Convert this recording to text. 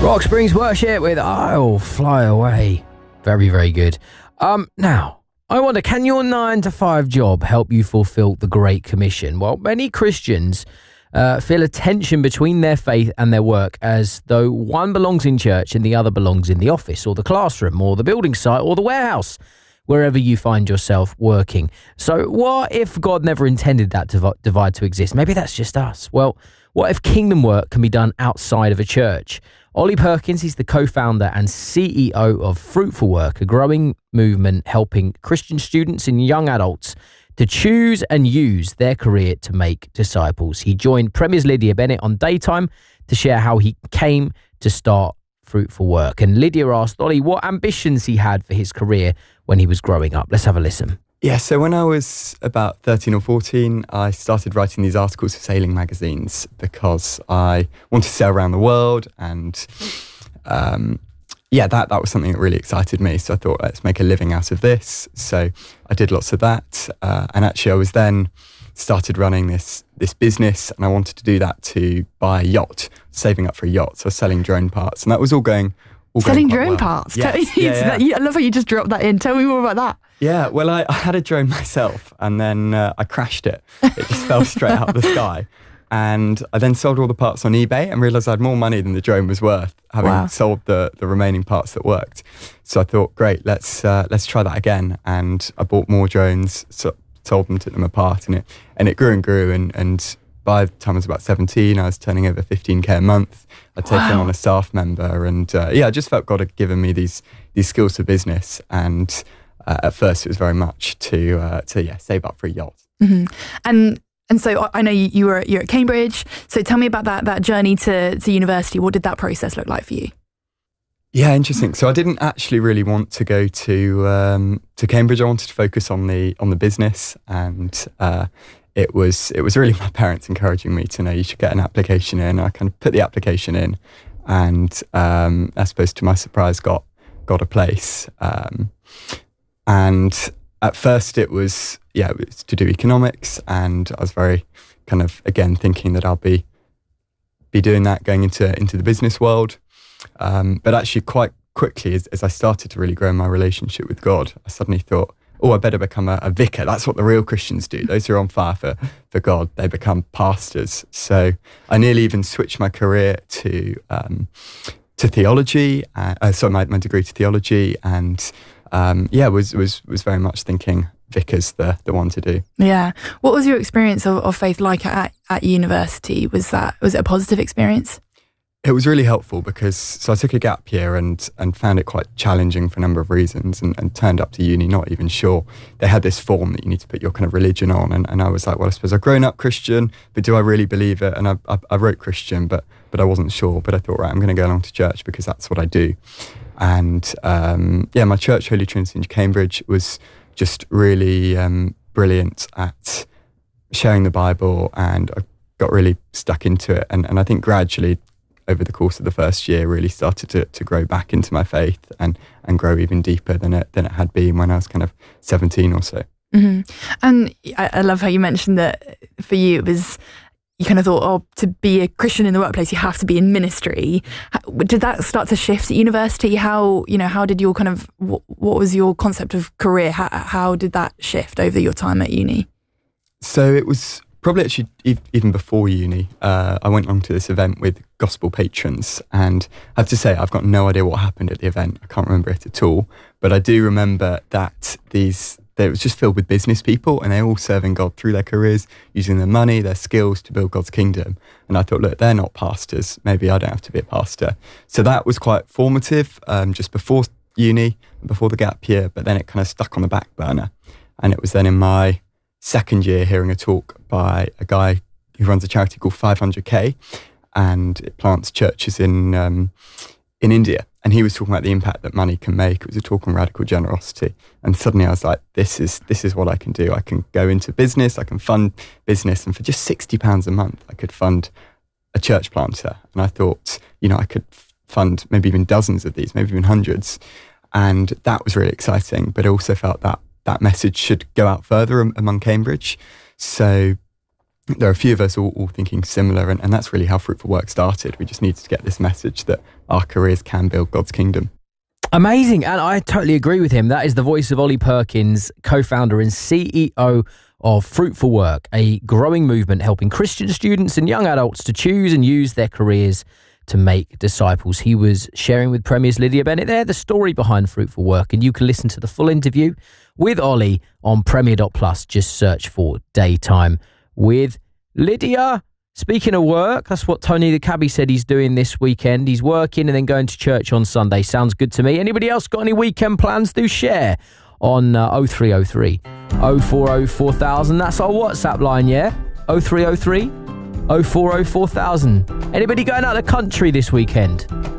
Rock Springs Worship with I'll Fly Away. Very, very good. Now, I wonder, can your 9 to 5 job help you fulfill the Great Commission? Well, many Christians feel a tension between their faith and their work, as though one belongs in church and the other belongs in the office or the classroom or the building site or the warehouse, wherever you find yourself working. So what if God never intended that divide to exist? Maybe that's just us. Well, what if kingdom work can be done outside of a church? Ollie Perkins, he's the co-founder and CEO of Fruitful Work, a growing movement helping Christian students and young adults to choose and use their career to make disciples. He joined Premier's Lydia Bennett on Daytime to share how he came to start Fruitful Work. And Lydia asked Ollie what ambitions he had for his career when he was growing up. Let's have a listen. Yeah, so when I was about 13 or 14, I started writing these articles for sailing magazines because I wanted to sail around the world, and that was something that really excited me. So I thought, let's make a living out of this. So I did lots of that, and actually I was then started running this business, and I wanted to do that to buy a yacht, saving up for a yacht. So I was selling drone parts, and that was all going selling quite drone well. parts. Yes. I love how you just dropped that in. Tell me more about that. Yeah, well, I had a drone myself, and then I crashed it. It just fell straight out of the sky. And I then sold all the parts on eBay and realised I had more money than the drone was worth, having sold the remaining parts that worked. So I thought, great, let's try that again. And I bought more drones, sold them, took them apart, and it grew and grew. And by the time I was about 17, I was turning over 15k a month. I'd taken on a staff member, and I just felt God had given me these skills for business. And at first, it was very much to save up for a yacht. Mm-hmm. And so I know you're at Cambridge. So tell me about that journey to university. What did that process look like for you? Yeah, interesting. So I didn't actually really want to go to Cambridge. I wanted to focus on the business, and it was really my parents encouraging me to know you should get an application in. I kind of put the application in, and I suppose to my surprise got a place. And at first it was to do economics, and I was very kind of, again, thinking that I'll be doing that, going into the business world. But actually quite quickly, as I started to really grow my relationship with God, I suddenly thought, I better become a vicar. That's what the real Christians do. Those who are on fire for God, they become pastors. So I nearly even switched my career to theology. My degree to theology, and was very much thinking vicar's the one to do. Yeah. What was your experience of faith like at university? Was it a positive experience? It was really helpful because I took a gap year and found it quite challenging for a number of reasons, and turned up to uni not even sure. They had this form that you need to put your kind of religion on, and I was like, well, I suppose I've grown up Christian, but do I really believe it? And I wrote Christian, but I wasn't sure. But I thought, right, I'm going to go along to church because that's what I do. And my church, Holy Trinity in Cambridge, was just really brilliant at sharing the Bible, and I got really stuck into it. And I think gradually, over the course of the first year, really started to grow back into my faith and grow even deeper than it had been when I was kind of 17 or so. Mm-hmm. And I love how you mentioned that for you it was, you kind of thought, to be a Christian in the workplace, you have to be in ministry. Did that start to shift at university? How did your kind of, what was your concept of career? How did that shift over your time at uni? So it was probably actually even before uni. I went along to this event with gospel patrons, and I have to say, I've got no idea what happened at the event. I can't remember it at all. But I do remember that it was just filled with business people, and they're all serving God through their careers, using their money, their skills to build God's kingdom. And I thought, look, they're not pastors. Maybe I don't have to be a pastor. So that was quite formative, just before uni, before the gap year, but then it kind of stuck on the back burner. And it was then in my second year hearing a talk by a guy who runs a charity called 500k, and it plants churches in India. And he was talking about the impact that money can make. It was a talk on radical generosity. And suddenly I was like, this is what I can do. I can go into business, I can fund business, and for just £60 a month, I could fund a church planter. And I thought, I could fund maybe even dozens of these, maybe even hundreds. And that was really exciting, but I also felt that message should go out further among Cambridge. So there are a few of us all thinking similar, and that's really how Fruitful Work started. We just needed to get this message that our careers can build God's kingdom. Amazing, and I totally agree with him. That is the voice of Ollie Perkins, co-founder and CEO of Fruitful Work, a growing movement helping Christian students and young adults to choose and use their careers to make disciples. He was sharing with Premier's Lydia Bennett there the story behind Fruitful Work, and you can listen to the full interview with Ollie on Premier.plus. Just search for Daytime with Lydia. Speaking of work, that's what Tony the cabbie said he's doing this weekend. He's working and then going to church on Sunday. Sounds good to me. Anybody else got any weekend plans? Do share on 0303 040 4000. That's our WhatsApp line, yeah? 0303 040 4000. Anybody going out of the country this weekend?